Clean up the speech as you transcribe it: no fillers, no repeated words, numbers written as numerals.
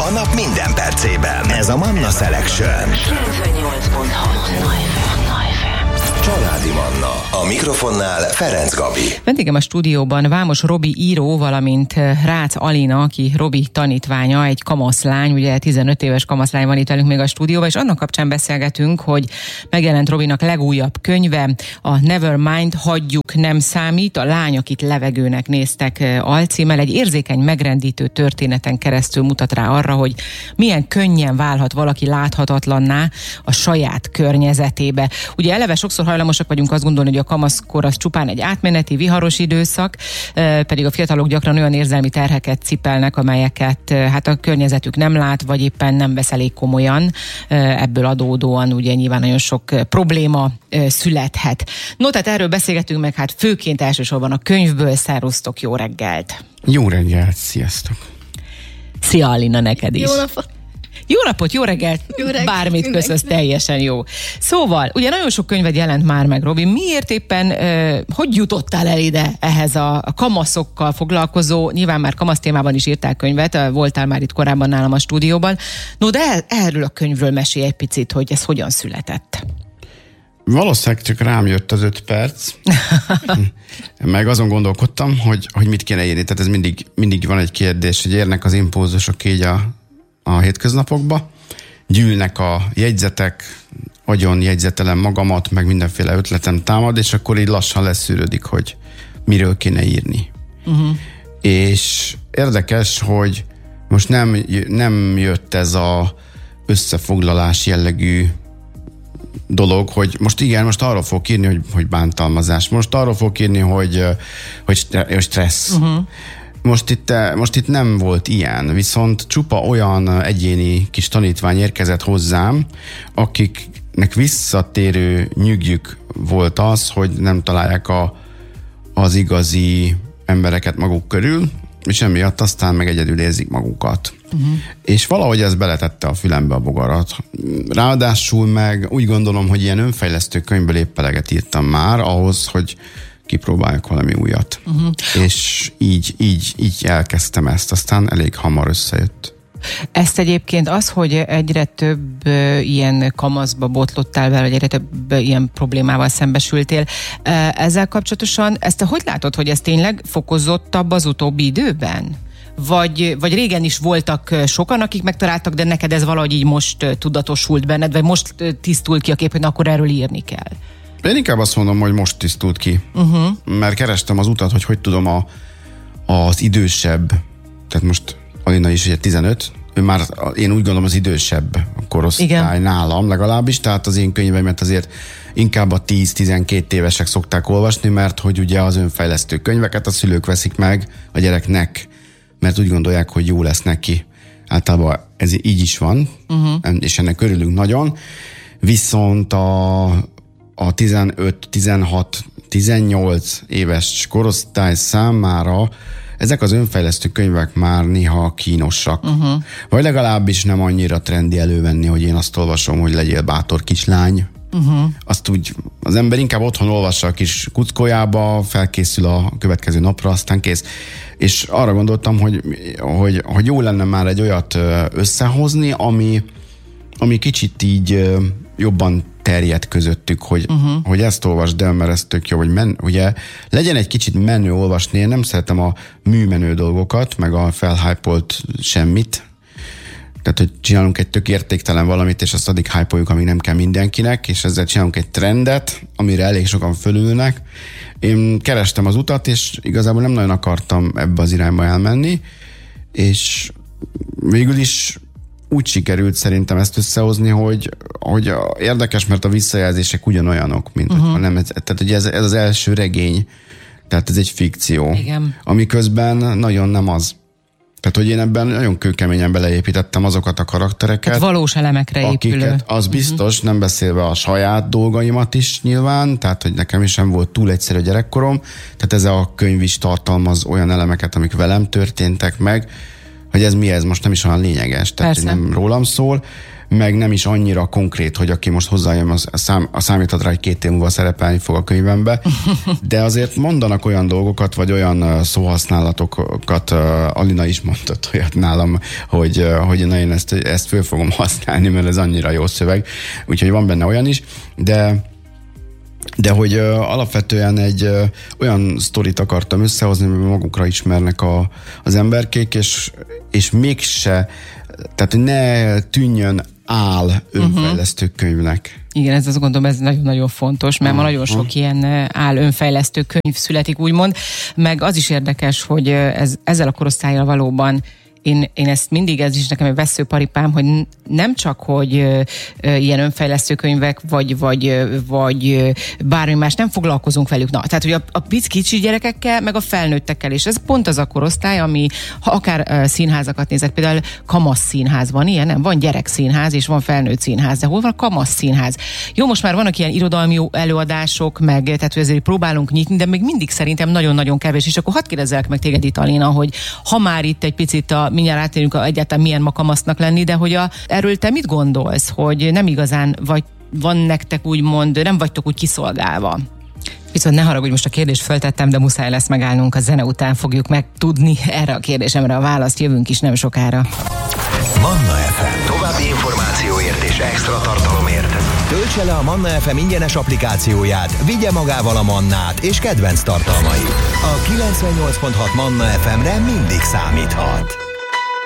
A nap minden percében. Ez a Manna Selection. 98.6 Családi Manna. A mikrofonnál Ferenc Gabi. Vendégem a stúdióban Vámos Robi író, valamint Rácz Alina, aki Robi tanítványa, egy kamaszlány, ugye 15 éves kamaszlány van itt velünk még a stúdióban, és annak kapcsán beszélgetünk, hogy megjelent Robinak legújabb könyve, a Nevermind, hagyjuk, nem számít, a lányok itt levegőnek néztek alcímmel. Egy érzékeny, megrendítő történeten keresztül mutat rá arra, hogy milyen könnyen válhat valaki láthatatlanná a saját környezetébe. Ugye eleve sokszor hajlamosak vagyunk azt gondolni, hogy a kamaszkor az csupán egy átmeneti, viharos időszak, pedig a fiatalok gyakran olyan érzelmi terheket cipelnek, amelyeket hát a környezetük nem lát, vagy éppen nem vesz elég komolyan. Ebből adódóan ugye nyilván nagyon sok probléma születhet. No, tehát erről beszélgetünk meg, hát főként elsősorban a könyvből. Szervusztok, jó reggelt! Jó reggelt, sziasztok! Szia, Alina, neked is! Jó napot! Jó napot, jó reggelt, bármit köszönsz, teljesen jó. Szóval, ugye nagyon sok könyved jelent már meg, Robi. Miért éppen, hogy jutottál el ide ehhez a kamaszokkal foglalkozó, nyilván már kamasz témában is írtál könyvet, voltál már itt korábban nálam a stúdióban. No, de erről a könyvről mesélj egy picit, hogy ez hogyan született. Valószínűleg csak rám jött az 5 perc, meg azon gondolkodtam, hogy mit kéne írni. Tehát ez mindig van egy kérdés, hogy érnek az impulzusok így a hétköznapokba, gyűlnek a jegyzetek, agyon jegyzetelem magamat, meg mindenféle ötletem támad, és akkor így lassan leszűrődik, hogy miről kéne írni. És érdekes, hogy most nem jött ez a összefoglalás jellegű dolog, hogy most arról fogok írni, hogy bántalmazás, most arról fogok írni, hogy stressz. Most itt nem volt ilyen, viszont csupa olyan egyéni kis tanítvány érkezett hozzám, akiknek visszatérő nyügjük volt az, hogy nem találják az igazi embereket maguk körül, és emiatt aztán meg egyedül érzik magukat. És valahogy ez beletette a fülembe a bogarat. Ráadásul meg úgy gondolom, hogy ilyen önfejlesztő könyvből épp eleget írtam már ahhoz, hogy kipróbáljak valami újat. És így elkezdtem ezt, aztán elég hamar összejött. Ezt egyébként az, hogy egyre több ilyen kamaszba botlottál vele, vagy egyre több ilyen problémával szembesültél, ezzel kapcsolatosan ezt hogy látod, hogy ez tényleg fokozottabb az utóbbi időben? Vagy régen is voltak sokan, akik megtaláltak, de neked ez valahogy így most tudatosult benned, vagy most tisztult ki a kép, hogy akkor erről írni kell? Én inkább azt mondom, hogy most tisztult ki. Mert kerestem az utat, hogy tudom az idősebb, tehát most Alina is ugye 15, ő már, én úgy gondolom, az idősebb korosztály nálam legalábbis, tehát az én könyveimet azért inkább a 10-12 évesek szokták olvasni, mert hogy ugye az önfejlesztő könyveket a szülők veszik meg a gyereknek, mert úgy gondolják, hogy jó lesz neki. Általában ez így is van, és ennek örülünk nagyon. Viszont a 15, 16, 18 éves korosztály számára ezek az önfejlesztő könyvek már néha kínosak. Vagy legalábbis nem annyira trendi elővenni, hogy én azt olvasom, hogy legyél bátor kislány. Azt úgy az ember inkább otthon olvassa a kis kuckójába, felkészül a következő napra, aztán kész. És arra gondoltam, hogy jó lenne már egy olyat összehozni, ami kicsit így jobban terjed közöttük, hogy ezt olvasd el, mert ez tök jó, hogy ugye legyen egy kicsit menő olvasni, én nem szeretem a műmenő dolgokat, meg a felhypolt semmit, tehát, hogy csinálunk egy tök értéktelen valamit, és azt addig hypoljuk, amíg nem kell mindenkinek, és ezzel csinálunk egy trendet, amire elég sokan fölülnek. Én kerestem az utat, és igazából nem nagyon akartam ebbe az irányba elmenni, és végül is úgy sikerült szerintem ezt összehozni, hogy érdekes, mert a visszajelzések ugyanolyanok, mint hogyha nem. Tehát, hogy ez az első regény, tehát ez egy fikció. Igen. Ami közben nagyon nem az. Tehát, hogy én ebben nagyon kőkeményen beleépítettem azokat a karaktereket. Hát valós elemekre épülő. Az biztos, nem beszélve a saját dolgaimat is nyilván, tehát, hogy nekem is sem volt túl egyszerű a gyerekkorom. Tehát ez a könyv is tartalmaz olyan elemeket, amik velem történtek meg, hogy ez mi, ez most nem is olyan lényeges, tehát nem rólam szól, meg nem is annyira konkrét, hogy aki most hozzájön, a számíthat rá, hogy 2 év múlva szerepelni fog a könyvembe, de azért mondanak olyan dolgokat, vagy olyan szóhasználatokat, Alina is mondott olyat nálam, hogy na én ezt föl fogom használni, mert ez annyira jó szöveg, úgyhogy van benne olyan is, de hogy alapvetően egy olyan sztorit akartam összehozni, amiben magukra ismernek az emberkék, és mégse, tehát ne tűnjön önfejlesztő könyvnek. Igen, ez azt gondolom, ez nagyon-nagyon fontos, mert ma nagyon sok ilyen önfejlesztő könyv születik, úgymond, meg az is érdekes, hogy ezzel a korosztállyal valóban én ezt mindig, ez is nekem egy veszőparipám, hogy nem csak, hogy ilyen önfejlesztő könyvek, vagy bármi más, nem foglalkozunk velük. Na, tehát, hogy a kicsi gyerekekkel, meg a felnőttekkel, és ez pont az a korosztály, ami, ha akár színházakat nézek, például kamasz színház van, ilyen nem? Van gyerekszínház, és van felnőtt színház, de hol van a kamasz színház? Jó, most már vannak ilyen irodalmi előadások, meg, tehát, hogy ezért próbálunk nyitni, de még mindig szerintem nagyon-nagyon kevés, és akkor hadd kérdezzelek meg téged itt, Alina, hogy ha már itt egy picit mindjárt átérünk egyáltalán milyen ma kamasznak lenni, de hogy erről te mit gondolsz, hogy nem igazán van nektek úgymond, nem vagytok úgy kiszolgálva? Viszont ne haragudj, most a kérdést föltettem, de muszáj lesz megállnunk, a zene után fogjuk megtudni erre a kérdésemre a választ, jövünk is nem sokára. Manna FM. További információért és extra tartalomért töltse le a Manna FM ingyenes applikációját, vigye magával a Mannát és kedvenc tartalmait. A 98.6 Manna FM-re mindig számíthat.